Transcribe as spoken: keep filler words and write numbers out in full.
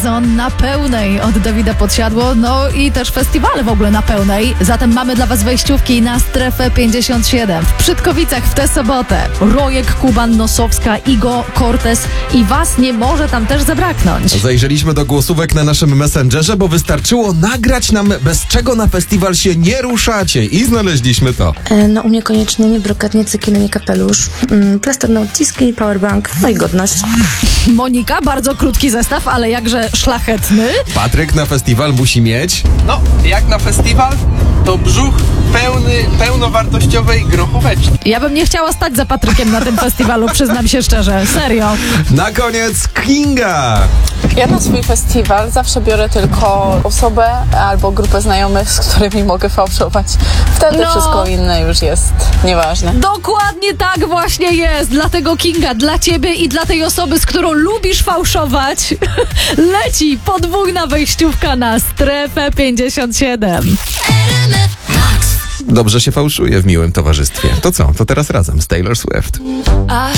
sezon na pełnej od Dawida Podsiadło, no i też festiwale w ogóle na pełnej. Zatem mamy dla was wejściówki na Strefę pięćdziesiąt siedem w Przytkowicach w tę sobotę. Rojek, Kuban, Nosowska, Igo, Cortez i was nie może tam też zabraknąć. Zajrzeliśmy do głosówek na naszym Messengerze, bo wystarczyło nagrać nam, bez czego na festiwal się nie ruszacie, i znaleźliśmy to. E, No u mnie koniecznie nie brokat, nie cykiny, nie kapelusz, mm, plaster na odciski, powerbank, no i godność. Monika, bardzo krótki zestaw, ale jakże szlachetny. Patryk na festiwal musi mieć... No, jak na festiwal, to brzuch pełny, pełnowartościowej grochóweczki. Ja bym nie chciała stać za Patrykiem na tym festiwalu, przyznam się szczerze, serio. Na koniec Kinga! Ja na swój festiwal zawsze biorę tylko osobę albo grupę znajomych, z którymi mogę fałszować. Wtedy No. wszystko inne już jest nieważne. Dokładnie tak właśnie jest. Dlatego Kinga, dla ciebie i dla tej osoby, z którą lubisz fałszować, leci podwójna wejściówka na Strefę pięćdziesiąt siedem. Dobrze się fałszuje w miłym towarzystwie. To co? To teraz razem z Taylor Swift.